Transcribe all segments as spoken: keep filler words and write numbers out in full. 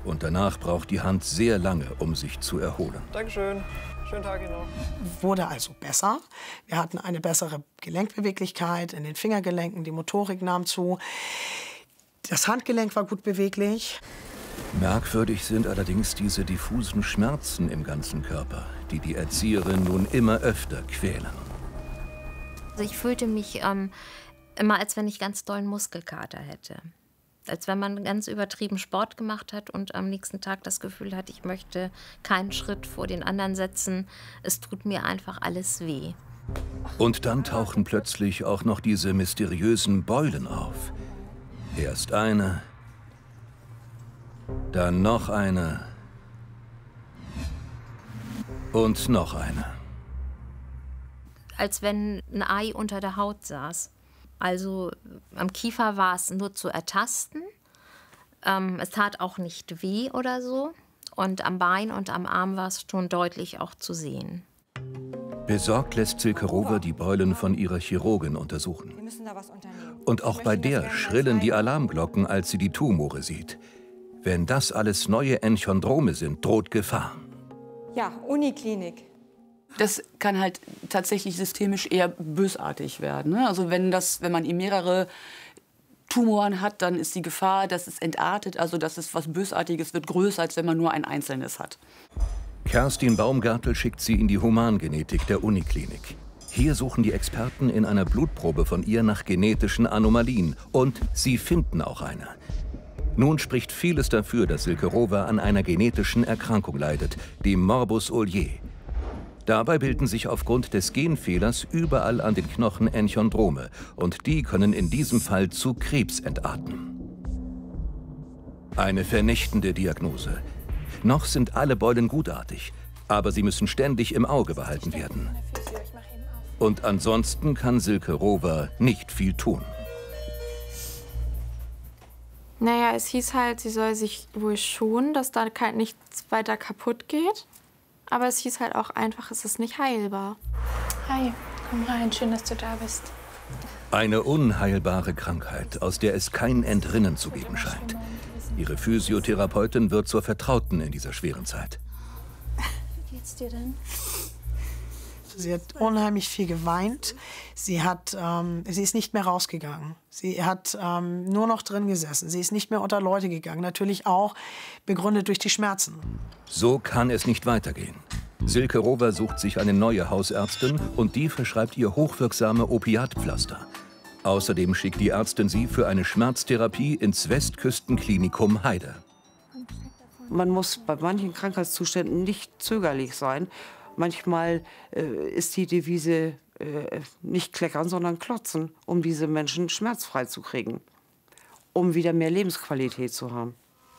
Und danach braucht die Hand sehr lange, um sich zu erholen. Dankeschön. Schönen Tag Ihnen noch. Wurde also besser. Wir hatten eine bessere Gelenkbeweglichkeit in den Fingergelenken, die Motorik nahm zu. Das Handgelenk war gut beweglich. Merkwürdig sind allerdings diese diffusen Schmerzen im ganzen Körper, die die Erzieherin nun immer öfter quälen. Also ich fühlte mich ähm, immer, als wenn ich ganz dollen Muskelkater hätte. Als wenn man ganz übertrieben Sport gemacht hat und am nächsten Tag das Gefühl hat, ich möchte keinen Schritt vor den anderen setzen. Es tut mir einfach alles weh. Und dann tauchen plötzlich auch noch diese mysteriösen Beulen auf. Erst eine, dann noch eine und noch eine. Als wenn ein Ei unter der Haut saß. Also am Kiefer war es nur zu ertasten. Ähm, es tat auch nicht weh oder so. Und am Bein und am Arm war es schon deutlich auch zu sehen. Besorgt lässt Silke Rover die Beulen von ihrer Chirurgin untersuchen. Wir müssen da was unternehmen. Und auch bei der schrillen die Alarmglocken, als sie die Tumore sieht. Wenn das alles neue Enchondrome sind, droht Gefahr. Ja, Uniklinik. Das kann halt tatsächlich systemisch eher bösartig werden. Ne? Also wenn, das, wenn man ihm mehrere Tumoren hat, dann ist die Gefahr, dass es entartet, also dass es was Bösartiges wird, größer, als wenn man nur ein einzelnes hat. Kerstin Baumgartel schickt sie in die Humangenetik der Uniklinik. Hier suchen die Experten in einer Blutprobe von ihr nach genetischen Anomalien. Und sie finden auch eine. Nun spricht vieles dafür, dass Silke Rover an einer genetischen Erkrankung leidet, dem Morbus Ollier. Dabei bilden sich aufgrund des Genfehlers überall an den Knochen Enchondrome. Und die können in diesem Fall zu Krebs entarten. Eine vernichtende Diagnose. Noch sind alle Beulen gutartig, aber sie müssen ständig im Auge behalten werden. Und ansonsten kann Silke Rover nicht viel tun. Naja, es hieß halt, sie soll sich wohl schonen, dass da halt nichts weiter kaputt geht. Aber es hieß halt auch einfach, es ist nicht heilbar. Hi, komm rein, schön, dass du da bist. Eine unheilbare Krankheit, aus der es kein Entrinnen zu geben scheint. Ihre Physiotherapeutin wird zur Vertrauten in dieser schweren Zeit. Wie geht's dir denn? Sie hat unheimlich viel geweint. Sie, hat, ähm, sie ist nicht mehr rausgegangen. Sie hat ähm, nur noch drin gesessen. Sie ist nicht mehr unter Leute gegangen. Natürlich auch begründet durch die Schmerzen. So kann es nicht weitergehen. Silke Rover sucht sich eine neue Hausärztin und die verschreibt ihr hochwirksame Opiatpflaster. Außerdem schickt die Ärztin sie für eine Schmerztherapie ins Westküstenklinikum Heide. Man muss bei manchen Krankheitszuständen nicht zögerlich sein. Manchmal äh, ist die Devise äh, nicht kleckern, sondern klotzen, um diese Menschen schmerzfrei zu kriegen, um wieder mehr Lebensqualität zu haben.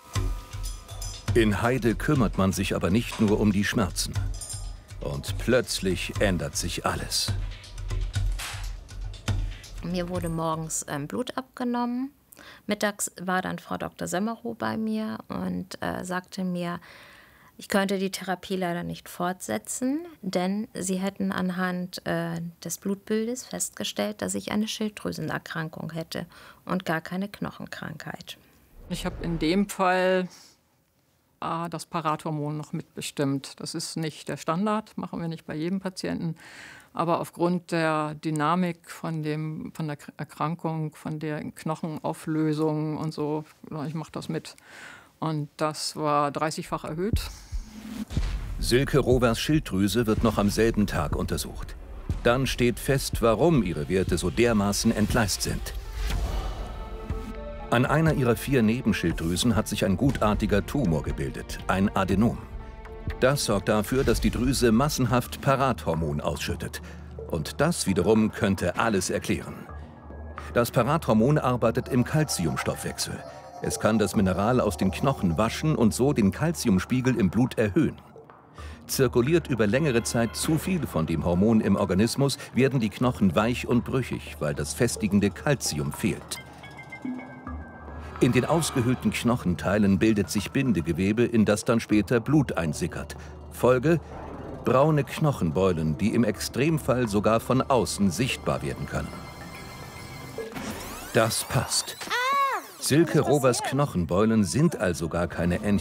In Heide kümmert man sich aber nicht nur um die Schmerzen. Und plötzlich ändert sich alles. Mir wurde morgens ähm, Blut abgenommen. Mittags war dann Frau Doktor Semmerow bei mir und äh, sagte mir, ich könnte die Therapie leider nicht fortsetzen, denn sie hätten anhand äh, des Blutbildes festgestellt, dass ich eine Schilddrüsenerkrankung hätte und gar keine Knochenkrankheit. Ich habe in dem Fall äh, das Parathormon noch mitbestimmt. Das ist nicht der Standard, machen wir nicht bei jedem Patienten. Aber aufgrund der Dynamik von, dem, von der Erkrankung, von der Knochenauflösung und so, ich mache das mit. Und das war dreißigfach erhöht. Silke Rovers Schilddrüse wird noch am selben Tag untersucht. Dann steht fest, warum ihre Werte so dermaßen entgleist sind. An einer ihrer vier Nebenschilddrüsen hat sich ein gutartiger Tumor gebildet, ein Adenom. Das sorgt dafür, dass die Drüse massenhaft Parathormon ausschüttet. Und das wiederum könnte alles erklären. Das Parathormon arbeitet im Calciumstoffwechsel. Es kann das Mineral aus den Knochen waschen und so den Calciumspiegel im Blut erhöhen. Zirkuliert über längere Zeit zu viel von dem Hormon im Organismus, werden die Knochen weich und brüchig, weil das festigende Calcium fehlt. In den ausgehöhlten Knochenteilen bildet sich Bindegewebe, in das dann später Blut einsickert. Folge: braune Knochenbeulen, die im Extremfall sogar von außen sichtbar werden können. Das passt. Silke Rovers Knochenbeulen sind also gar keine